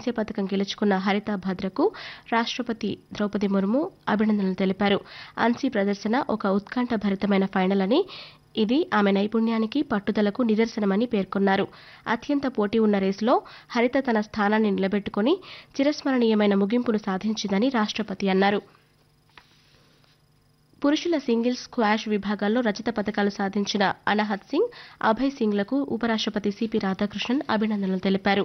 కాంస్య పథకం గెలుచుకున్న హరిత భద్రకు రాష్ట్రపతి ద్రౌపది ముర్ము అభినందనలు తెలిపారు. అన్సీ ప్రదర్శన ఒక ఉత్కంఠభరితమైన ఫైనల్ అని, ఇది ఆమె నైపుణ్యానికి, పట్టుదలకు నిదర్శనమని పేర్కొన్నారు. అత్యంత పోటీ ఉన్న రేసులో హరిత తన స్థానాన్ని నిలబెట్టుకుని చిరస్మరణీయమైన ముగింపును సాధించిందని రాష్ట్రపతి అన్నారు. పురుషుల సింగిల్స్, స్క్వాష్ విభాగాల్లో రజత పతకాలు సాధించిన అనహత్ సింగ్, అభయ్ సింగ్లకు ఉపరాష్ట్రపతి సిపి రాధాకృష్ణన్ అభినందనలు తెలిపారు.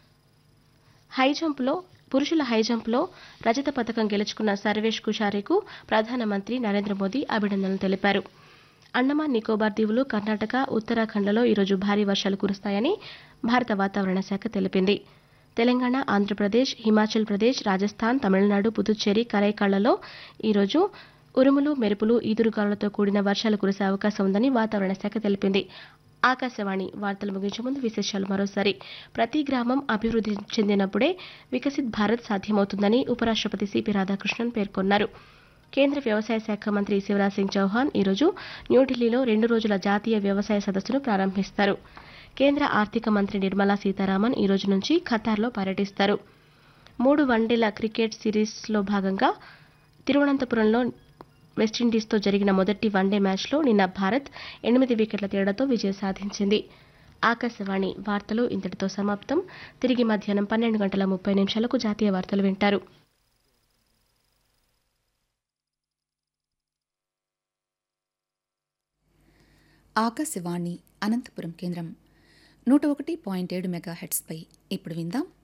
పురుషుల హైజంప్లో రజత పతకం గెలుచుకున్న సర్వేష్ కుషారేకు ప్రధానమంత్రి నరేంద్ర మోదీ అభినందనలు తెలిపారు. అండమాన్ నికోబార్ దీవులు, కర్ణాటక, ఉత్తరాఖండ్లలో ఈరోజు భారీ వర్షాలు కురుస్తాయని భారత వాతావరణ శాఖ తెలిపింది. తెలంగాణ, ఆంధ్రప్రదేశ్, హిమాచల్ ప్రదేశ్, రాజస్థాన్, తమిళనాడు, పుదుచ్చేరి, కరైకాళ్లలో ఈరోజు ఉరుములు, మెరుపులు, ఈదురుగాలులతో కూడిన వర్షాలు కురిసే అవకాశం ఉందని వాతావరణ శాఖ తెలిపింది. ఆకాశవాణి వార్తలు ముగించే ముందు విశేషాలు మరోసారి. ప్రతి గ్రామం అభివృద్ధి చెందినప్పుడే వికసిత్ భారత్ సాధ్యమవుతుందని ఉపరాష్ట్రపతి సిపి రాధాకృష్ణన్ పేర్కొన్నారు. కేంద్ర వ్యవసాయ శాఖ మంత్రి శివరాజ్ సింగ్ చౌహాన్ ఈరోజు న్యూఢిల్లీలో 2 రోజుల జాతీయ వ్యవసాయ సదస్సును ప్రారంభిస్తారు. కేంద్ర ఆర్థిక మంత్రి నిర్మలా సీతారామన్ ఈ రోజు నుంచి ఖతార్లో పర్యటిస్తారు. 3 వన్డేల క్రికెట్ సిరీస్లో భాగంగా తిరువనంతపురంలో వెస్టిండీస్తో జరిగిన మొదటి వన్డే మ్యాచ్లో నిన్న భారత్ 8 వికెట్ల తేడాతో విజయం సాధించింది. ఆకాశవాణి వార్తలు ఇంతటితో సమాప్తం. తిరిగి మధ్యాహ్నం 12:30 జాతీయ వార్తలు వింటారు. ఆకాశవాణి అనంతపురం కేంద్రం 101.7 మెగాహెర్ట్జ్పై ఇప్పుడు విందాం